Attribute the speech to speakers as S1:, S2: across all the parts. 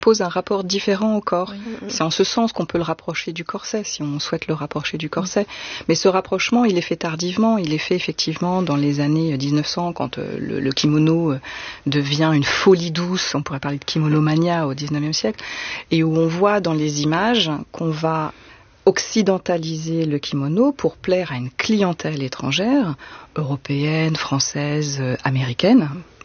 S1: pose un rapport différent au corps. Oui. C'est en ce sens qu'on peut le rapprocher du corset, si on souhaite le rapprocher du corset. Mais ce rapprochement, il est fait tardivement. Il est fait effectivement dans les années 1900, quand le kimono devient une folie douce. On pourrait parler de kimonomania au 19e siècle. Et où on voit dans les images qu'on va occidentaliser le kimono pour plaire à une clientèle étrangère, européenne, française, américaine.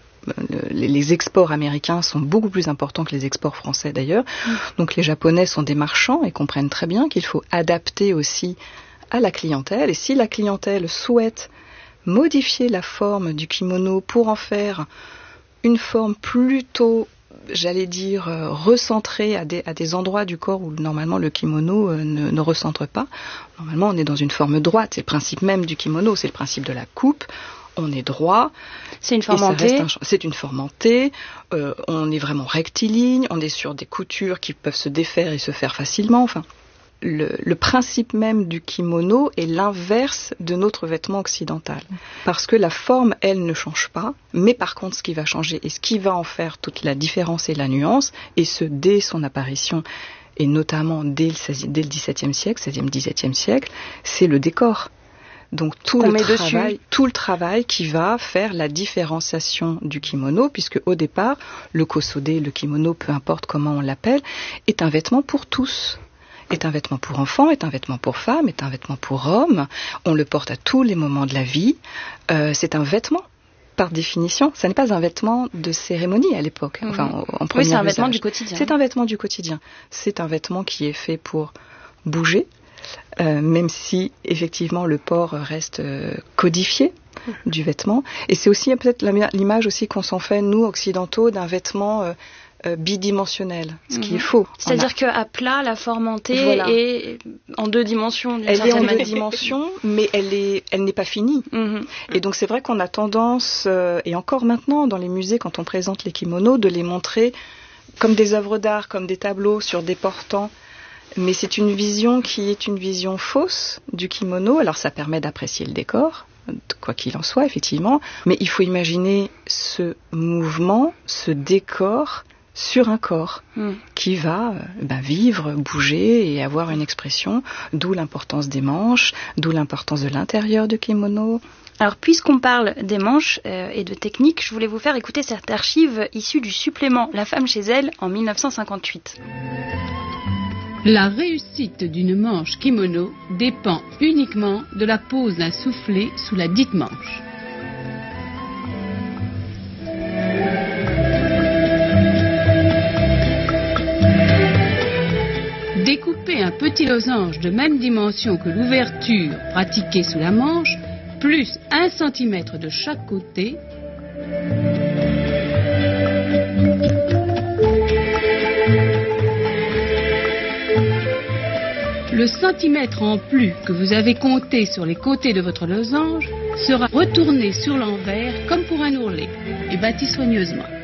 S1: Les exports américains sont beaucoup plus importants que les exports français d'ailleurs. Donc les Japonais sont des marchands et comprennent très bien qu'il faut adapter aussi à la clientèle. Et si la clientèle souhaite modifier la forme du kimono pour en faire une forme plutôt, j'allais dire, recentrée à des endroits du corps où normalement le kimono ne recentre pas. Normalement on est dans une forme droite, c'est le principe même du kimono, c'est le principe de la coupe. On est droit.
S2: C'est une forme en T.
S1: C'est une forme en T. On est vraiment rectiligne. On est sur des coutures qui peuvent se défaire et se faire facilement. Enfin, le principe même du kimono est l'inverse de notre vêtement occidental. Parce que la forme, elle, ne change pas. Mais par contre, ce qui va changer et ce qui va en faire toute la différence et la nuance, et ce dès son apparition, et notamment dès le XVIIe siècle, XVIe, XVIIe siècle, c'est le décor. Donc tout le travail qui va faire la différenciation du kimono, puisque au départ, le kosode, le kimono, peu importe comment on l'appelle, est un vêtement pour tous. Est un vêtement pour enfants, est un vêtement pour femmes, est un vêtement pour hommes. On le porte à tous les moments de la vie. C'est un vêtement. Par définition, ça n'est pas un vêtement de cérémonie à l'époque. Enfin, en premier
S2: c'est un
S1: usage.
S2: Vêtement du quotidien.
S1: C'est un vêtement du quotidien. C'est un vêtement qui est fait pour bouger. Même si effectivement le port reste codifié du vêtement. Et c'est aussi peut-être l'image aussi qu'on s'en fait, nous, occidentaux, d'un vêtement bidimensionnel, ce qui est faux.
S2: C'est-à-dire qu'à plat, la forme en T est en 2 dimensions.
S1: Elle est en 2 dimensions, mais elle n'est pas finie. Et donc c'est vrai qu'on a tendance, et encore maintenant dans les musées, quand on présente les kimonos, de les montrer comme des œuvres d'art, comme des tableaux sur des portants. Mais c'est une vision qui est une vision fausse du kimono. Alors ça permet d'apprécier le décor, quoi qu'il en soit, effectivement. Mais il faut imaginer ce mouvement, ce décor sur un corps qui va vivre, bouger et avoir une expression, d'où l'importance des manches, d'où l'importance de l'intérieur du kimono.
S2: Alors, puisqu'on parle des manches et de technique, je voulais vous faire écouter cette archive issue du supplément La femme chez elle en 1958.
S3: La réussite d'une manche kimono dépend uniquement de la pose d'un soufflet sous la dite manche. Découper un petit losange de même dimension que l'ouverture pratiquée sous la manche, plus 1 cm de chaque côté, le centimètre en plus que vous avez compté sur les côtés de votre losange sera retourné sur l'envers comme pour un ourlet et bâti soigneusement.